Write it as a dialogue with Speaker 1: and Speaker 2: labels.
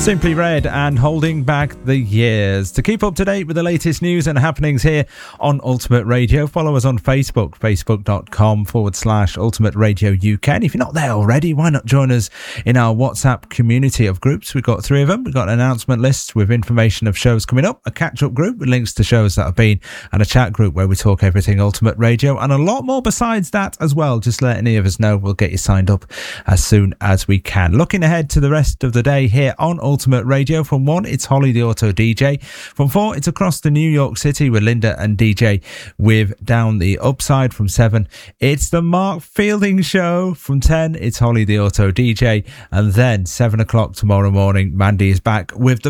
Speaker 1: Simply Red and Holding Back the Years. To keep up to date with the latest news and happenings here on Ultimate Radio, follow us on Facebook, facebook.com/Ultimate Radio UK. And if you're not there already, why not join us in our WhatsApp community of groups? We've got 3 of them. We've got an announcement list with information of shows coming up, a catch-up group with links to shows that have been, and a chat group where we talk everything Ultimate Radio, and a lot more besides that as well. Just let any of us know. We'll get you signed up as soon as we can. Looking ahead to the rest of the day here on Ultimate Radio. From 1, it's Holly the Auto DJ. From 4, it's Across the New York City with Linda and DJ with Down the Upside. From 7, it's the Mark Fielding Show. From 10, it's Holly the Auto DJ. And then 7 o'clock tomorrow morning, Mandy is back with the